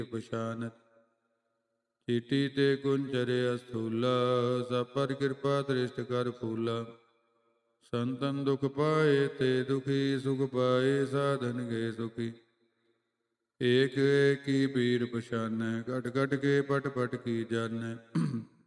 ਪਛਾਨਤ। ਚੀਟੀ ਤੇ ਕੁੰਚਰਿ ਅਸਥੂਲਾ, ਸਭ ਪਰ ਕਿਰਪਾ ਦ੍ਰਿਸ਼ਟ ਕਰ ਫੂਲਾ। ਸੰਤਨ ਦੁਖ ਪਾਏ ਤੇ ਦੁਖੀ, ਸੁਖ ਪਾਏ ਸਾਧਨ ਕੇ ਸੁਖੀ। ਏਕ ਏਕੀ ਪੀਰ ਪਛਾਨੈ, ਘਟ ਘਟ ਕੇ ਪਟ ਪਟ ਕੀ ਜਾਣੈ।